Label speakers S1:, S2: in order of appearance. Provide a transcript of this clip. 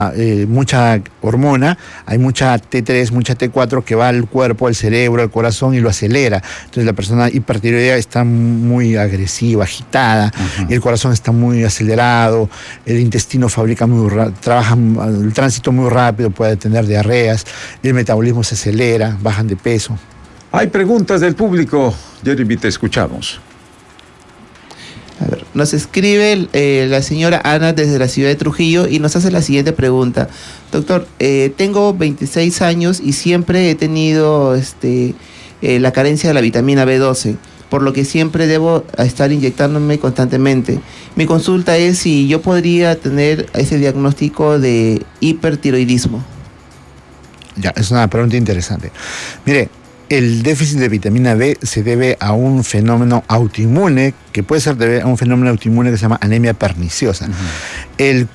S1: mucha hormona, hay mucha T3, mucha T4 que va al cuerpo, al cerebro, al corazón y lo acelera. Entonces la persona hipertiroidea está muy agresiva, agitada, y el corazón está muy acelerado, el intestino trabaja el tránsito muy rápido, puede tener diarreas, el metabolismo se acelera, bajan de peso.
S2: Hay preguntas del público. Jeremy, te escuchamos.
S3: A ver, nos escribe la señora Ana desde la ciudad de Trujillo y nos hace la siguiente pregunta. Doctor, tengo 26 años y siempre he tenido la carencia de la vitamina B12, por lo que siempre debo estar inyectándome constantemente. Mi consulta es si yo podría tener ese diagnóstico de hipertiroidismo.
S1: Ya, es una pregunta interesante. Mire, el déficit de vitamina B se debe a un fenómeno autoinmune, que puede ser a un fenómeno autoinmune que se llama anemia perniciosa. El